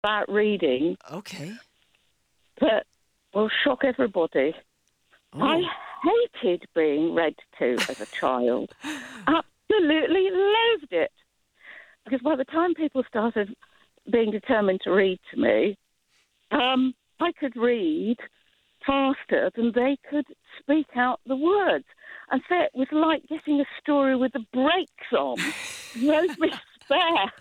about reading Okay. that will shock everybody. I Oh. hated being read to as a child. Absolutely loathed it. Because by the time people started being determined to read to me, I could read faster than they could speak out the words. And so it was like getting a story with the brakes on. No despair.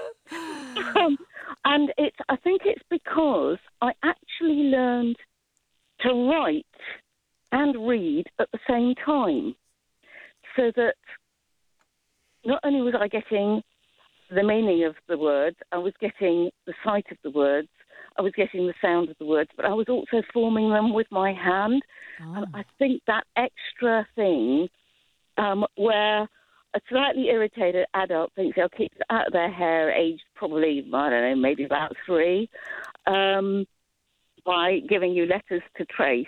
And I think it's because I actually learned to write and read at the same time. So that not only was I getting the meaning of the words, I was getting the sight of the words, I was getting the sound of the words, but I was also forming them with my hand. And I think that extra thing where a slightly irritated adult thinks they'll keep it out of their hair, aged probably, I don't know, maybe about 3, by giving you letters to trace.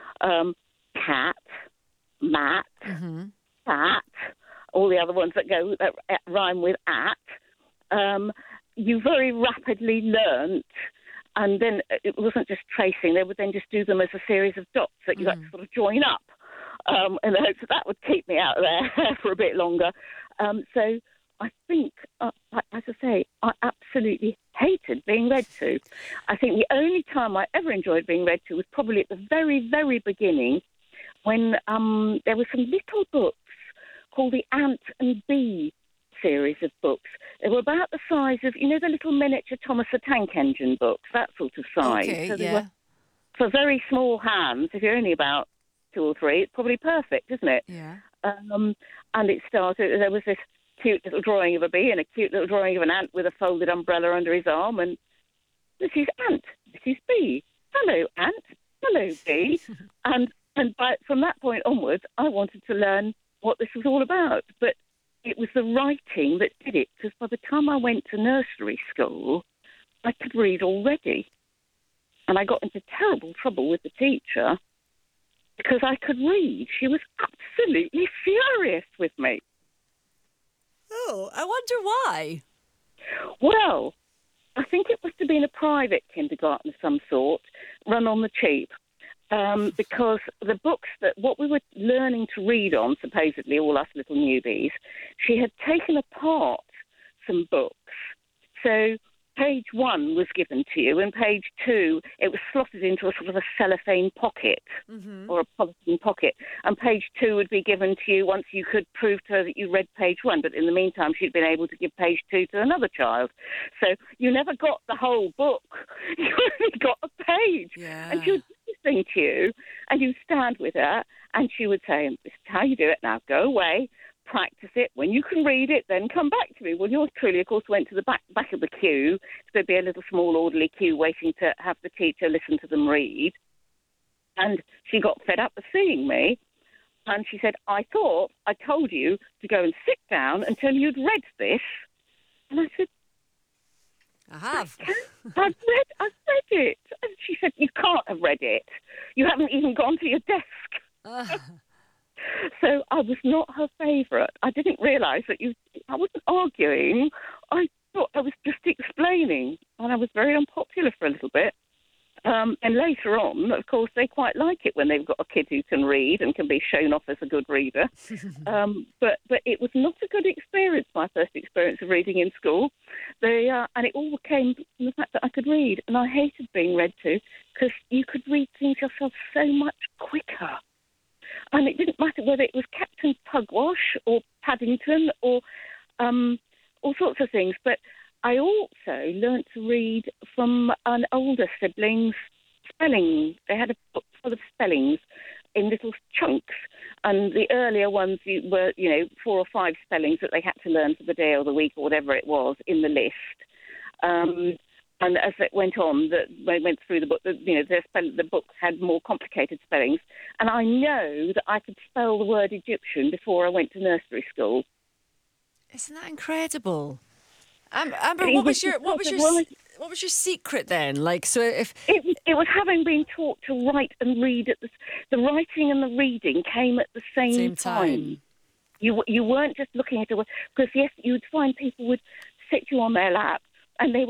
Cat, mat, cat, all the other ones that rhyme with at. You very rapidly learnt, and then it wasn't just tracing. They would then just do them as a series of dots that you had to sort of join up, in the hopes that would keep me out of their hair for a bit longer. So I think, as I say, I absolutely hated being read to. I think the only time I ever enjoyed being read to was probably at the very, very beginning, when there were some little books called the Ant and Bee series of books. They were about the size of, the little miniature Thomas the Tank Engine books, that sort of size. Okay, So they yeah. were for very small hands. If you're only about 2 or 3, it's probably perfect, isn't it? Yeah. And it started, there was this cute little drawing of a bee and a cute little drawing of an ant with a folded umbrella under his arm, and this is Ant, this is Bee. Hello, Ant. Hello, Bee. From that point onwards, I wanted to learn what this was all about. But it was the writing that did it, because by the time I went to nursery school, I could read already. And I got into terrible trouble with the teacher because I could read. She was absolutely furious with me. Oh, I wonder why. Well, I think it must have been a private kindergarten of some sort, run on the cheap. Because the books what we were learning to read on, supposedly all us little newbies, she had taken apart some books. So page 1 was given to you, and page 2, it was slotted into a sort of a cellophane pocket or a polythene pocket. And page 2 would be given to you once you could prove to her that you read page 1. But in the meantime, she'd been able to give page 2 to another child. So you never got the whole book. You only got a page. Yeah. And she would thing to you, and you stand with her, and she would say, "This is how you do it. Now go away, practice it. When you can read it, then come back to me." Well, yours truly, of course, went to the back of the queue. So there'd be a little small orderly queue waiting to have the teacher listen to them read. And she got fed up with seeing me, and she said, "I thought I told you to go and sit down until you'd read this." And I said, I have. I've read it. And she said, "You can't have read it. You haven't even gone to your desk." So I was not her favourite. I didn't realise that I wasn't arguing. I thought I was just explaining. And I was very unpopular for a little bit. And later on, of course, they quite like it when they've got a kid who can read and can be shown off as a good reader. But it was not a good experience, my first experience of reading in school. And it all came from the fact that I could read. And I hated being read to, because you could read things yourself so much quicker. And it didn't matter whether it was Captain Pugwash or Paddington or all sorts of things. But I also learnt to read from an older sibling's spelling. They had a book full of spellings in little chunks, and the earlier ones were, 4 or 5 spellings that they had to learn for the day or the week or whatever it was in the list. And as it went on, they went through the book, the books had more complicated spellings. And I know that I could spell the word Egyptian before I went to nursery school. Isn't that incredible? Amber, what was your secret then? Like, so if it was having been taught to write and read the writing and the reading came at the same time. You weren't just looking at it, because yes, you would find people would sit you on their lap and they would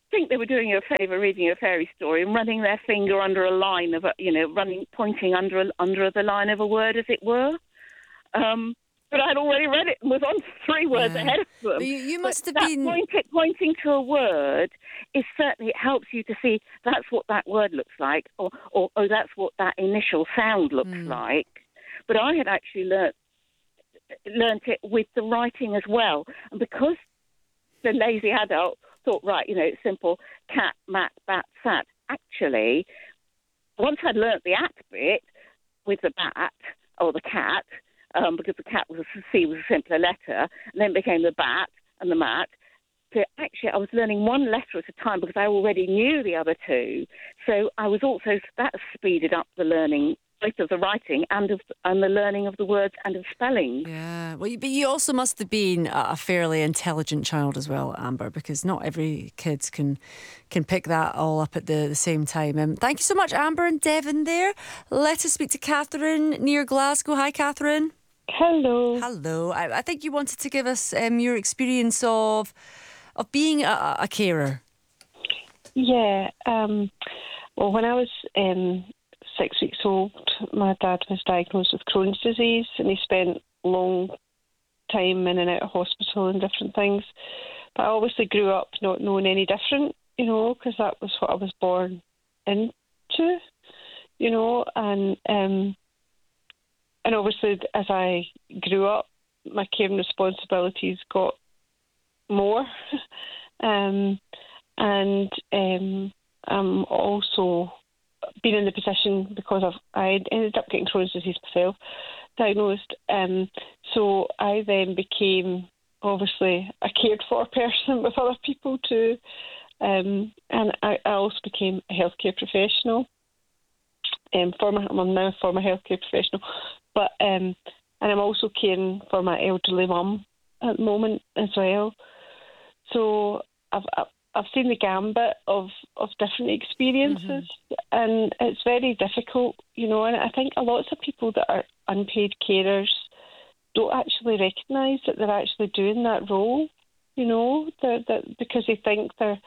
think they were doing you a favour reading a fairy story and running their finger under a line of, pointing under the line of a word, as it were. But I'd already read it and was on 3 words ahead of them. But you must have been... Pointing to a word is certainly, it helps you to see that's what that word looks like, or that's what that initial sound looks like. But I had actually learnt it with the writing as well. And because the lazy adult thought, right, it's simple, cat, mat, bat, sat. Actually, once I'd learnt the at bit with the bat or the cat, because the cat was a C was a simpler letter, and then became the bat and the mat. So actually, I was learning one letter at a time because I already knew the other 2. So I was also, that speeded up the learning, both of the writing and the learning of the words and of spelling. Yeah, well, but you also must have been a fairly intelligent child as well, Amber, because not every kid can pick that all up at the same time. Thank you so much, Amber and Devon there. Let us speak to Catherine near Glasgow. Hi, Catherine. Hello. Hello. I think you wanted to give us your experience of being a carer. Yeah. Well, when I was 6 weeks old, my dad was diagnosed with Crohn's disease, and he spent a long time in and out of hospital and different things. But I obviously grew up not knowing any different, because that was what I was born into, and obviously as I grew up, my caring responsibilities got more. I'm also been in the position because I ended up getting Crohn's disease myself, diagnosed. So I then became obviously a cared for person with other people too. And I also became a healthcare professional. I'm now a former healthcare professional, but and I'm also caring for my elderly mum at the moment as well. So I've seen the gambit of different experiences, and it's very difficult, and I think a lot of people that are unpaid carers don't actually recognise that they're actually doing that role, because they think they're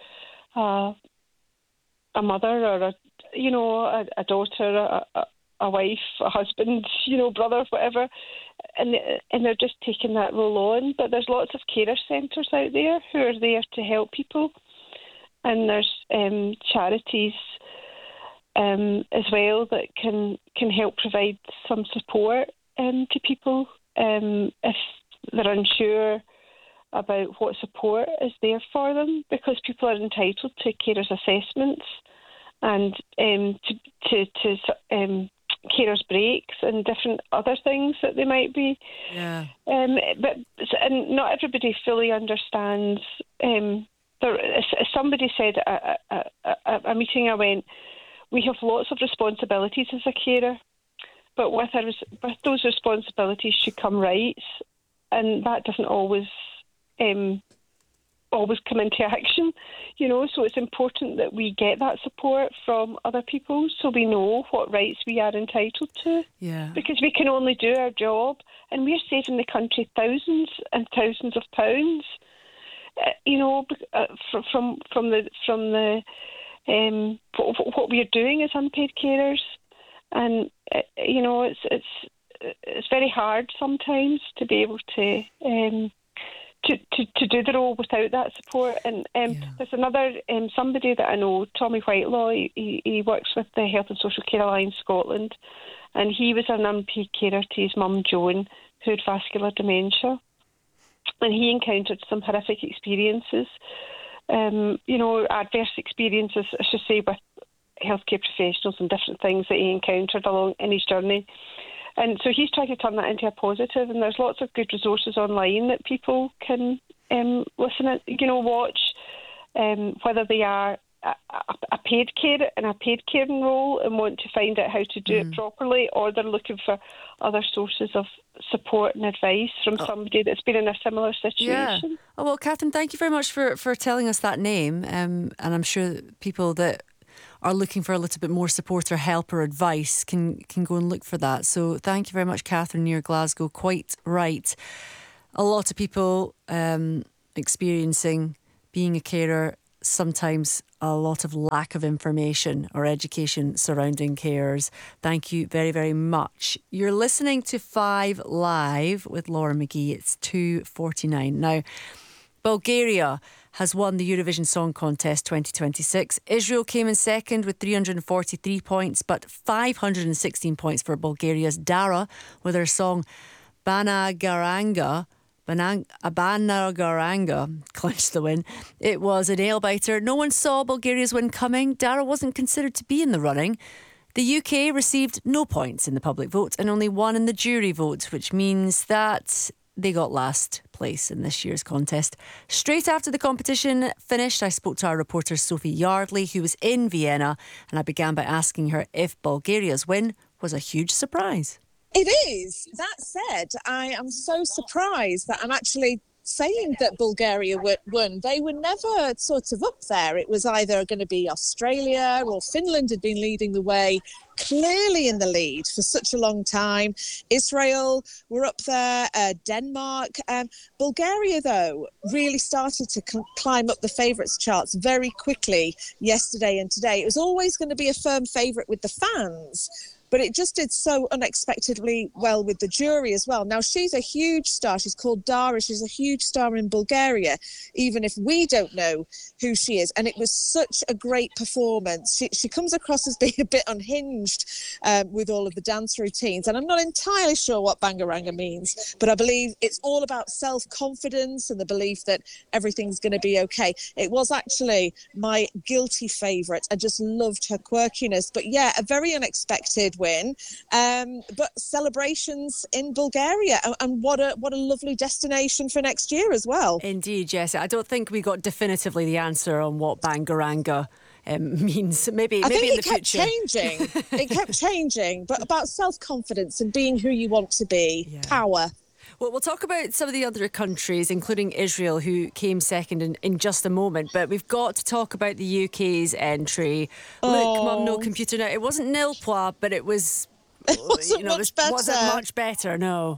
a mother or a daughter, a wife, a husband, brother, whatever, and they're just taking that role on. But there's lots of carer centres out there who are there to help people, and there's charities as well that can help provide some support to people if they're unsure about what support is there for them, because people are entitled to carers assessments and to carers breaks and different other things that they might be. Yeah. But not everybody fully understands. Somebody said at a meeting I went, we have lots of responsibilities as a carer, but with those responsibilities should come rights, and that doesn't always come into action, so it's important that we get that support from other people so we know what rights we are entitled to. Yeah. Because we can only do our job, and we're saving the country thousands and thousands of pounds, from what we are doing as unpaid carers. And, it's very hard sometimes to be able to do the role without that support. And there's another somebody that I know, Tommy Whitelaw. He works with the Health and Social Care Alliance Scotland, and he was an unpaid carer to his mum Joan, who had vascular dementia, and he encountered some horrific experiences, adverse experiences, I should say, with healthcare professionals and different things that he encountered along in his journey. And so he's trying to turn that into a positive, and there's lots of good resources online that people can listen at, watch, whether they are a paid carer in a paid caring role and want to find out how to do it properly, or they're looking for other sources of support and advice from somebody that's been in a similar situation. Yeah. Oh, well, Catherine, thank you very much for telling us that name, and I'm sure people that are looking for a little bit more support or help or advice can go and look for that. So thank you very much, Catherine, near Glasgow. Quite right. A lot of people experiencing being a carer sometimes a lot of lack of information or education surrounding carers. Thank you very, very much. You're listening to 5 Live with Laura McGee. It's 2:49. Now, Bulgaria has won the Eurovision Song Contest 2026. Israel came in second with 343 points, but 516 points for Bulgaria's Dara with her song Banagaranga clinched the win. It was a nail-biter. No one saw Bulgaria's win coming. Dara wasn't considered to be in the running. The UK received no points in the public vote and only 1 in the jury vote, which means that they got last place in this year's contest. Straight after the competition finished, I spoke to our reporter Sophie Yardley, who was in Vienna, and I began by asking her if Bulgaria's win was a huge surprise. It is. That said, I am so surprised that I'm actually saying that Bulgaria won. They were never sort of up there. It was either going to be Australia or Finland had been leading the way, clearly in the lead for such a long time. Israel were up there, Denmark. Bulgaria, though, really started to climb up the favourites charts very quickly yesterday and today. It was always going to be a firm favourite with the fans, but it just did so unexpectedly well with the jury as well. Now, she's a huge star. She's called Dara. She's a huge star in Bulgaria, even if we don't know who she is. And it was such a great performance. She comes across as being a bit unhinged with all of the dance routines. And I'm not entirely sure what Bangaranga means, but I believe it's all about self-confidence and the belief that everything's going to be okay. It was actually my guilty favourite. I just loved her quirkiness. But yeah, a very unexpected win, but celebrations in Bulgaria, and what a lovely destination for next year as well. Indeed, yes. I don't think we got definitively the answer on what Bangaranga means. Maybe in the future. It kept changing, but about self-confidence and being who you want to be, power. Well, we'll talk about some of the other countries, including Israel, who came second in just a moment. But we've got to talk about the UK's entry. Look, Mum, no computer. Now, it wasn't nil pois, but it was... It wasn't much better. Wasn't much better, no.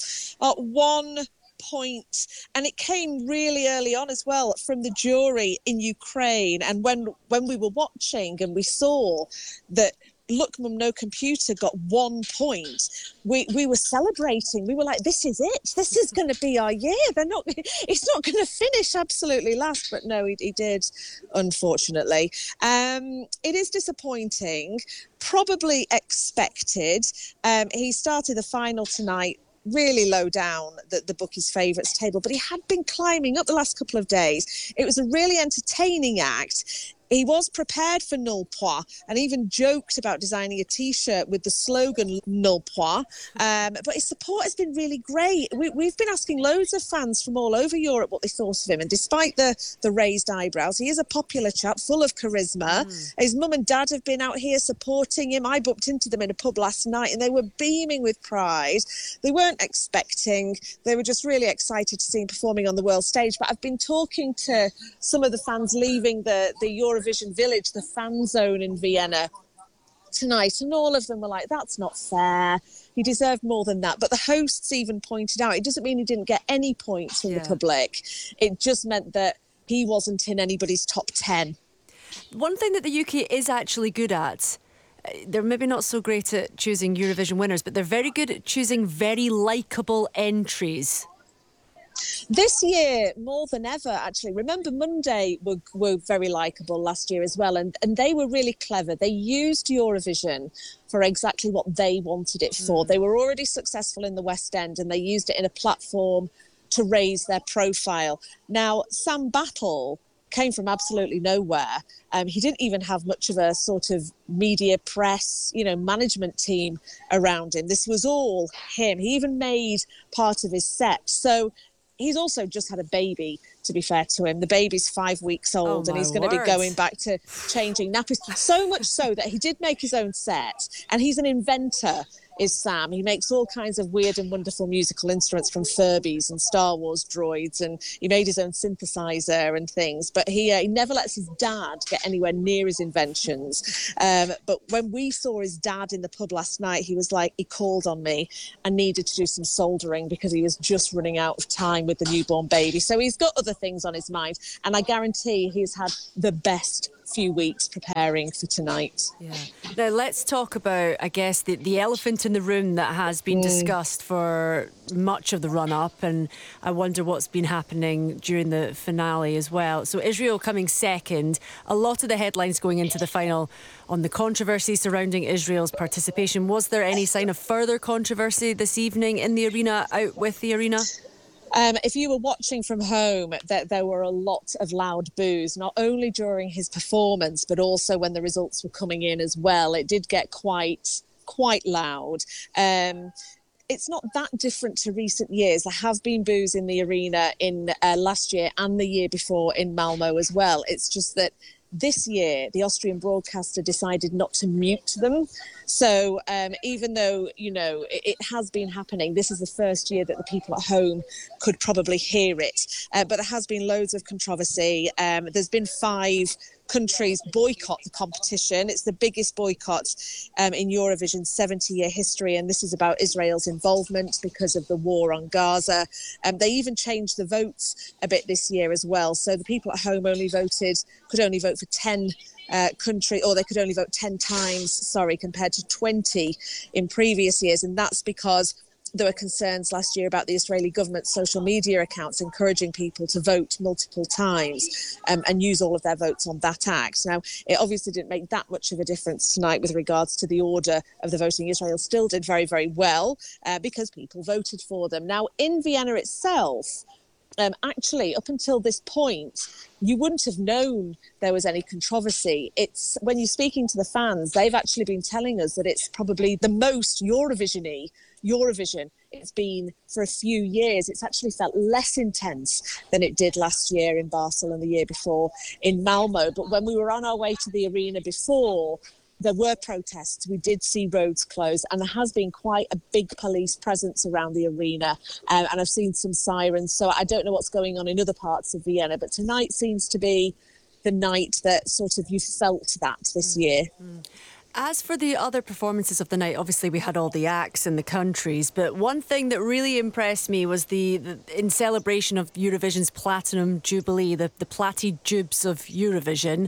1 point, and it came really early on as well from the jury in Ukraine. And when we were watching and we saw that Look Mum No Computer got 1 point, we were celebrating. We were like, this is it. This is going to be our year. It's not going to finish absolutely last. But no, he did, unfortunately. It is disappointing, probably expected. He started the final tonight really low down the bookies' favourites table, but he had been climbing up the last couple of days. It was a really entertaining act. He was prepared for nul pois and even joked about designing a T-shirt with the slogan nul pois. But his support has been really great. We've been asking loads of fans from all over Europe what they thought of him. And despite the raised eyebrows, he is a popular chap, full of charisma. His mum and dad have been out here supporting him. I bumped into them in a pub last night and they were beaming with pride. They weren't expecting. They were just really excited to see him performing on the world stage. But I've been talking to some of the fans leaving the Eurovision Village, the fan zone in Vienna tonight, and all of them were like, that's not fair, he deserved more than that. But the hosts even pointed out it doesn't mean he didn't get any points from the public. It just meant that he wasn't in anybody's top 10. One thing that the UK is actually good at, they're maybe not so great at choosing Eurovision winners, but they're very good at choosing very likeable entries. This year, more than ever, actually. Remember, Monday were very likeable last year as well, and they were really clever. They used Eurovision for exactly what they wanted it for. They were already successful in the West End, and they used it in a platform to raise their profile. Now, Sam Battle came from absolutely nowhere. He didn't even have much of a sort of media press, management team around him. This was all him. He even made part of his set. So he's also just had a baby, to be fair to him. The baby's 5 weeks old, and he's going to be going back to changing nappies. So much so that he did make his own set, and he's an inventor. is Sam. He makes all kinds of weird and wonderful musical instruments from Furbies and Star Wars droids, and he made his own synthesizer and things. But he never lets his dad get anywhere near his inventions. But when we saw his dad in the pub last night, he called on me and needed to do some soldering because he was just running out of time with the newborn baby. So he's got other things on his mind, and I guarantee he's had the best few weeks preparing for tonight. Yeah. Now let's talk about, I guess, the elephant in the room that has been discussed for much of the run-up, and I wonder what's been happening during the finale as well. So Israel coming second. A lot of the headlines going into the final on the controversy surrounding Israel's participation. Was there any sign of further controversy this evening in the arena, out with the arena? If you were watching from home, there were a lot of loud boos, not only during his performance, but also when the results were coming in as well. It did get quite loud. It's not that different to recent years. There have been boos in the arena in last year and the year before in Malmo as well. It's just that this year, the Austrian broadcaster decided not to mute them. So even though, it has been happening, this is the first year that the people at home could probably hear it. But there has been loads of controversy. There's been 5 countries boycott the competition. It's the biggest boycott in Eurovision's 70-year history, and this is about Israel's involvement because of the war on Gaza. They even changed the votes a bit this year as well. So the people at home could only vote for 10 country, or they could only vote 10 times, compared to 20 in previous years. And that's because there were concerns last year about the Israeli government's social media accounts encouraging people to vote multiple times and use all of their votes on that act. Now, it obviously didn't make that much of a difference tonight with regards to the order of the voting. Israel still did very, very well because people voted for them. Now, in Vienna itself, actually, up until this point, you wouldn't have known there was any controversy. It's when you're speaking to the fans, they've actually been telling us that it's probably the most Eurovision it's been for a few years. It's actually felt less intense than it did last year in Basel and the year before in Malmo. But when we were on our way to the arena before, there were protests. We did see roads closed, and there has been quite a big police presence around the arena, and I've seen some sirens. So I don't know what's going on in other parts of Vienna, but tonight seems to be the night that sort of you felt that this year. As for the other performances of the night, obviously we had all the acts and the countries, but one thing that really impressed me was the in celebration of Eurovision's Platinum Jubilee, the Platty Jubes of Eurovision,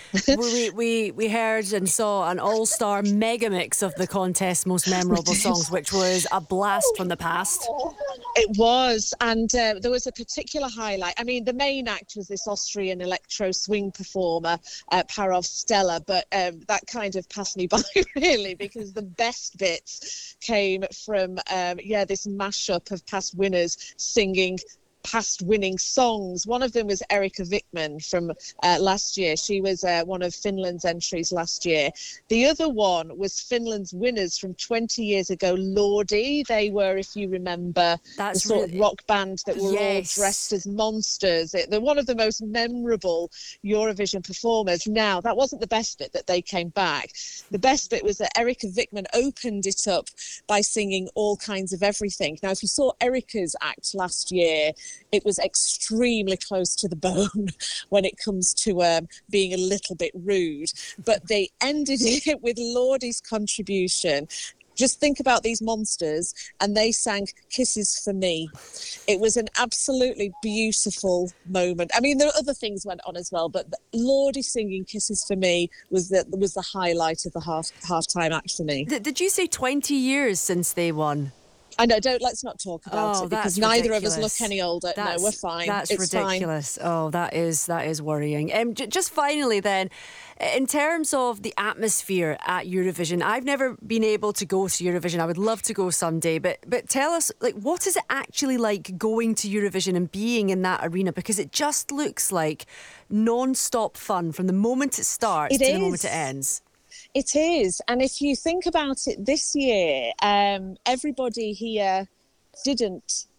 we heard and saw an all-star mega mix of the contest's most memorable songs, which was a blast from the past. It was, and there was a particular highlight. I mean, the main act was this Austrian electro swing performer, Parov Stella, but that kind of passed me by really, because the best bits came from this mashup of past winners singing past winning songs. One of them was Erika Wickman from last year. She was one of Finland's entries last year. The other one was Finland's winners from 20 years ago, Lordi. They were, if you remember, the sort of rock band that were all dressed as monsters. They're one of the most memorable Eurovision performers. Now, that wasn't the best bit that they came back. The best bit was that Erika Wickman opened it up by singing All Kinds of Everything. Now, if you saw Erika's act last year, it was extremely close to the bone when it comes to being a little bit rude. But they ended it with Lordi's contribution. Just think about these monsters, and they sang Kisses for Me. It was an absolutely beautiful moment. I mean, there are other things went on as well, but Lordi singing Kisses for Me was the highlight of the halftime act for me. Did you say 20 years since they won? I know, let's not talk about it, because neither of us look any older. No, we're fine. That's ridiculous. Fine. Oh, that is worrying. Just finally then, in terms of the atmosphere at Eurovision, I've never been able to go to Eurovision. I would love to go someday, but tell us, what is it actually like going to Eurovision and being in that arena? Because it just looks like non-stop fun from the moment it starts to the moment it ends. It is. And if you think about it this year, everybody here didn't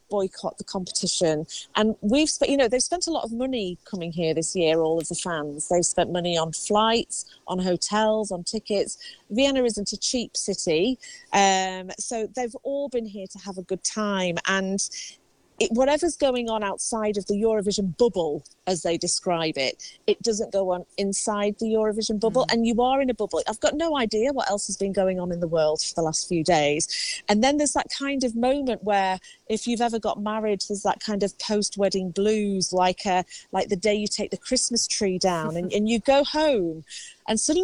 boycott the competition. And we've spent, they've spent a lot of money coming here this year, all of the fans. They've spent money on flights, on hotels, on tickets. Vienna isn't a cheap city. So they've all been here to have a good time. And whatever's going on outside of the Eurovision bubble, as they describe it, it doesn't go on inside the Eurovision bubble. And you are in a bubble. I've got no idea what else has been going on in the world for the last few days. And then there's that kind of moment where, if you've ever got married, there's that kind of post-wedding blues, like the day you take the Christmas tree down and you go home and suddenly